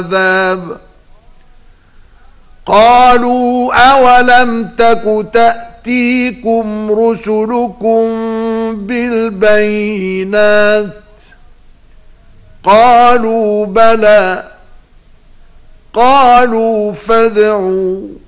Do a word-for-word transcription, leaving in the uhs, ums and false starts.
العذاب قالوا أولم تك تأتيكم رسلكم بالبينات قالوا بلى قالوا فادعوا